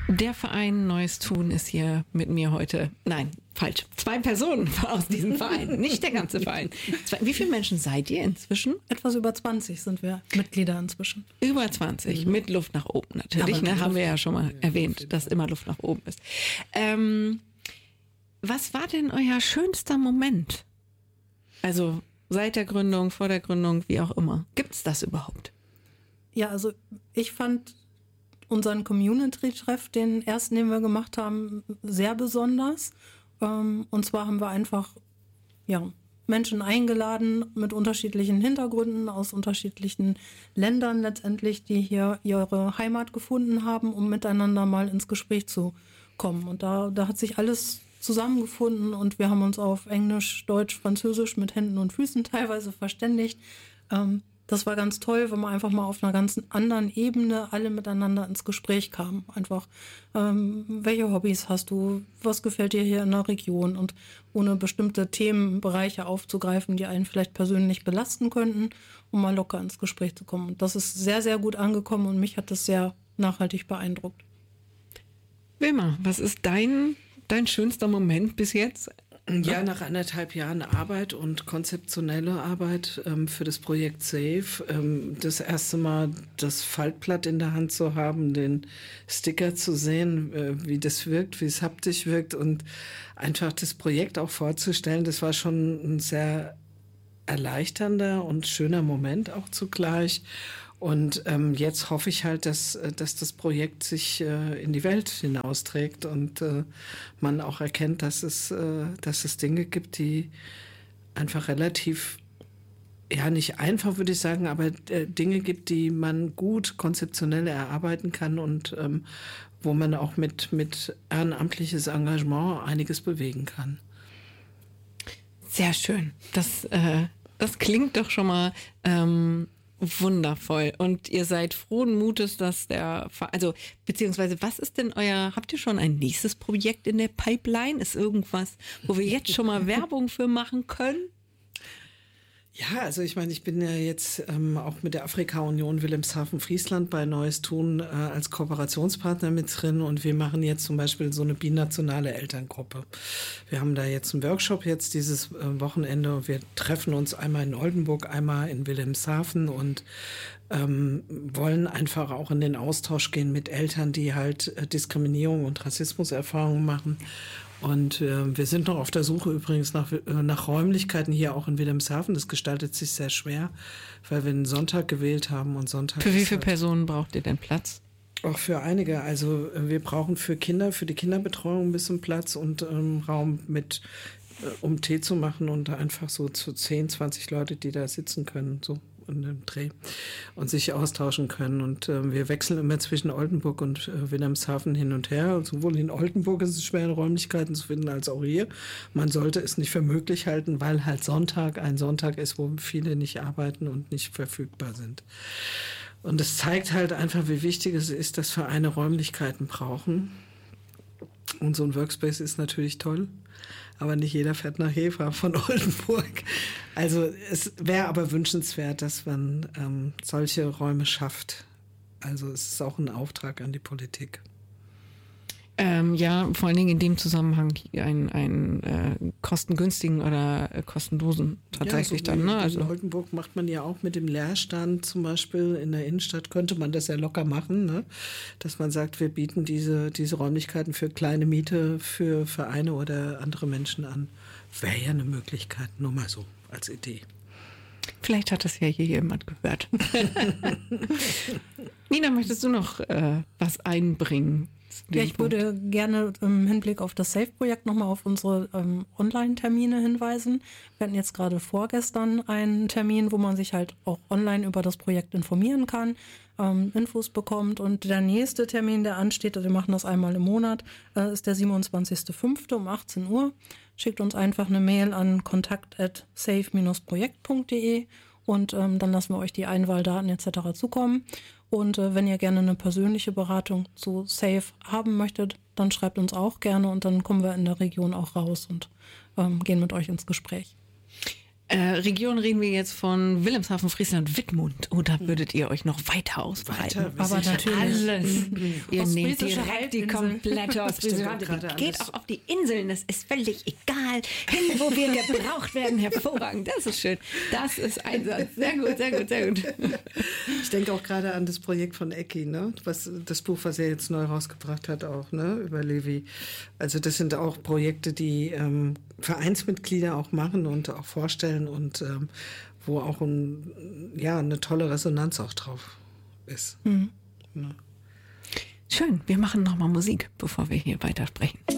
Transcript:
Der Verein Neues Tun ist hier mit mir heute. Nein, falsch. 2 Personen aus diesem Verein, nicht der ganze Verein. Wie viele Menschen seid ihr inzwischen? Etwas über 20 sind wir Mitglieder inzwischen. Über 20, mit Luft nach oben natürlich. Ne? Haben wir ja schon mal erwähnt, dass immer Luft nach oben ist. Was war denn euer schönster Moment? Also seit der Gründung, vor der Gründung, wie auch immer. Gibt's das überhaupt? Ja, also ich fand unseren Community-Treff, den ersten, den wir gemacht haben, sehr besonders. Und zwar haben wir einfach Menschen eingeladen mit unterschiedlichen Hintergründen aus unterschiedlichen Ländern letztendlich, die hier ihre Heimat gefunden haben, um miteinander mal ins Gespräch zu kommen. Und da hat sich alles zusammengefunden und wir haben uns auf Englisch, Deutsch, Französisch mit Händen und Füßen teilweise verständigt. Das war ganz toll, wenn man einfach mal auf einer ganz anderen Ebene alle miteinander ins Gespräch kamen. Einfach, welche Hobbys hast du? Was gefällt dir hier in der Region? Und ohne bestimmte Themenbereiche aufzugreifen, die einen vielleicht persönlich belasten könnten, um mal locker ins Gespräch zu kommen. Und das ist sehr, sehr gut angekommen und mich hat das sehr nachhaltig beeindruckt. Wilma, was ist dein schönster Moment bis jetzt? Ja, nach 1,5 Jahren Arbeit und konzeptionelle Arbeit für das Projekt SAFE, das erste Mal das Faltblatt in der Hand zu haben, den Sticker zu sehen, wie das wirkt, wie es haptisch wirkt und einfach das Projekt auch vorzustellen, das war schon ein sehr erleichternder und schöner Moment auch zugleich. Und jetzt hoffe ich halt, dass das Projekt sich in die Welt hinausträgt und man auch erkennt, dass es Dinge gibt, die einfach relativ, ja nicht einfach würde ich sagen, aber Dinge gibt, die man gut konzeptionell erarbeiten kann und wo man auch mit ehrenamtliches Engagement einiges bewegen kann. Sehr schön. Das klingt doch schon mal wundervoll. Und ihr seid frohen Mutes, dass beziehungsweise was ist denn habt ihr schon ein nächstes Projekt in der Pipeline? Ist irgendwas, wo wir jetzt schon mal Werbung für machen können? Ja, also ich meine, ich bin ja jetzt auch mit der Afrika-Union Wilhelmshaven-Friesland bei Neues Tun als Kooperationspartner mit drin und wir machen jetzt zum Beispiel so eine binationale Elterngruppe. Wir haben da jetzt einen Workshop jetzt dieses Wochenende und wir treffen uns einmal in Oldenburg, einmal in Wilhelmshaven und wollen einfach auch in den Austausch gehen mit Eltern, die halt Diskriminierung und Rassismuserfahrungen machen. Und wir sind noch auf der Suche übrigens nach Räumlichkeiten hier auch in Wilhelmshaven. Das gestaltet sich sehr schwer, weil wir einen Sonntag gewählt haben und Sonntag. Für wie viele Personen braucht ihr denn Platz? Auch für einige. Also wir brauchen für die Kinderbetreuung ein bisschen Platz und Raum um Tee zu machen und einfach so zu 10, 20 Leute, die da sitzen können, so in dem Dreh und sich austauschen können. Und wir wechseln immer zwischen Oldenburg und Wilhelmshaven hin und her. Sowohl in Oldenburg ist es schwer, Räumlichkeiten zu finden, als auch hier. Man sollte es nicht für möglich halten, weil halt ein Sonntag ist, wo viele nicht arbeiten und nicht verfügbar sind. Und es zeigt halt einfach, wie wichtig es ist, dass Vereine Räumlichkeiten brauchen. Und so ein Workspace ist natürlich toll, aber nicht jeder fährt nach Hever von Oldenburg. Also es wäre aber wünschenswert, dass man solche Räume schafft. Also es ist auch ein Auftrag an die Politik. Ja, vor allen Dingen in dem Zusammenhang einen kostengünstigen oder kostenlosen tatsächlich ja, so dann. Ne? Also in Oldenburg macht man ja auch mit dem Leerstand zum Beispiel in der Innenstadt, könnte man das ja locker machen, ne? Dass man sagt, wir bieten diese Räumlichkeiten für kleine Miete für Vereine oder andere Menschen an. Wäre ja eine Möglichkeit, nur mal so als Idee. Vielleicht hat das ja hier jemand gehört. Nina, möchtest du noch was einbringen? Ja, ich würde gerne im Hinblick auf das SAFE-Projekt nochmal auf unsere Online-Termine hinweisen. Wir hatten jetzt gerade vorgestern einen Termin, wo man sich halt auch online über das Projekt informieren kann, Infos bekommt. Und der nächste Termin, der ansteht, wir machen das einmal im Monat, ist der 27.05. um 18 Uhr. Schickt uns einfach eine Mail an kontakt@safe-projekt.de und dann lassen wir euch die Einwahldaten etc. zukommen. Und wenn ihr gerne eine persönliche Beratung zu SAFE haben möchtet, dann schreibt uns auch gerne und dann kommen wir in der Region auch raus und gehen mit euch ins Gespräch. Region reden wir jetzt von Wilhelmshaven, Friesland, Wittmund. Oder würdet ihr euch noch weiter ausbreiten? Aber natürlich. Alles. Ihr nehmt Ostfriesische direkt die Halbinsel. komplette Ostfriesische Halbinsel. Geht auch auf die Inseln, das ist völlig egal. Hin, wo wir gebraucht werden, hervorragend. Das ist schön. Das ist Einsatz. Sehr gut, sehr gut, sehr gut. Ich denke auch gerade an das Projekt von Ecki, ne? Das Buch, was er jetzt neu rausgebracht hat, auch, ne? Über Levi. Also das sind auch Projekte, die Vereinsmitglieder auch machen und auch vorstellen und wo auch eine tolle Resonanz auch drauf ist. Mhm. Ja. Schön, wir machen nochmal Musik, bevor wir hier weitersprechen.